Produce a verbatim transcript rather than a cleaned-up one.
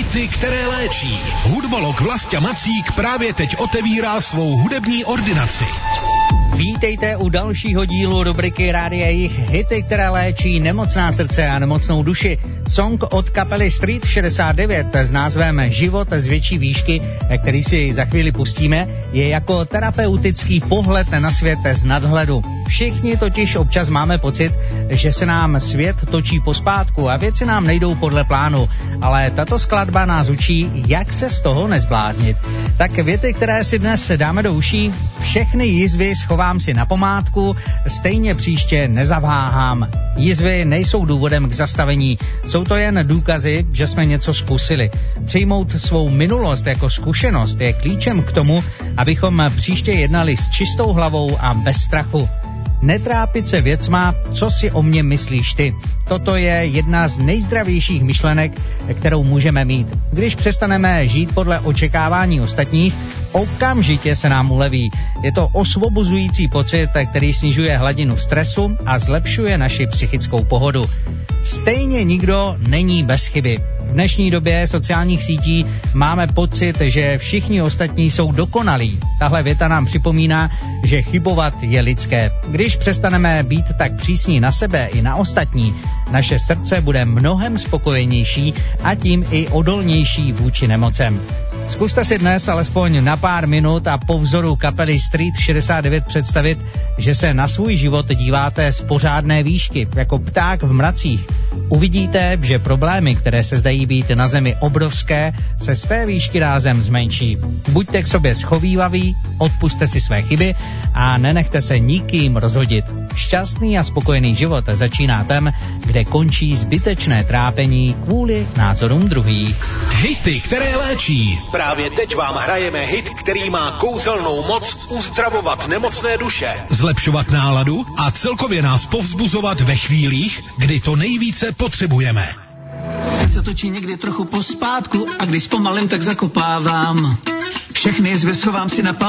Hity, které léčí. Hudbolog Vlastia Macík právě teď otevírá svou hudební ordinaci. Vítejte u dalšího dílu rubriky Rádia Jich, hity, které léčí nemocná srdce a nemocnou duši. Song od kapely Street šedesát devět s názvem Život z větší výšky, který si za chvíli pustíme, je jako terapeutický pohled na svět z nadhledu. Všichni totiž občas máme pocit, že se nám svět točí pospátku a věci nám nejdou podle plánu, ale tato skladba nás učí, jak se z toho nezbláznit. Tak věty, které si dnes dáme do uší: všechny jizvy schovám si na památku, stejně příště nezaváhám. Jizvy nejsou důvodem k zastavení, jsou to jen důkazy, že jsme něco zkusili. Přijmout svou minulost jako zkušenost je klíčem k tomu, abychom příště jednali s čistou hlavou a bez strachu. Netrápit se věcma, co si o mě myslíš ty. Toto je jedna z nejzdravějších myšlenek, kterou můžeme mít. Když přestaneme žít podle očekávání ostatních, okamžitě se nám uleví. Je to osvobozující pocit, který snižuje hladinu stresu a zlepšuje naši psychickou pohodu. Stejně nikdo není bez chyby. V dnešní době sociálních sítí máme pocit, že všichni ostatní jsou dokonalí. Tahle věta nám připomíná, že chybovat je lidské. Když přestaneme být tak přísní na sebe i na ostatní, naše srdce bude mnohem spokojenější a tím i odolnější vůči nemocem. Zkuste si dnes alespoň na pár minut a po vzoru kapely Street šedesát devět představit, že se na svůj život díváte z pořádné výšky, jako pták v mracích. Uvidíte, že problémy, které se zdají být na zemi obrovské, se z té výšky rázem zmenší. Buďte k sobě schovývaví, odpusťte si své chyby a nenechte se nikým rozhodit. Šťastný a spokojený život začíná tam, kde končí zbytečné trápení kvůli názorům druhých. Hity, které léčí. Právě teď vám hrajeme hit, který má kouzelnou moc uzdravovat nemocné duše, zlepšovat náladu a celkově nás povzbuzovat ve chvílích, kdy to nejvíce potřebujeme. Srdce točí někdy trochu pospátku a když zpomalím, tak zakopávám. Všechny jizvy schovám si na paměť.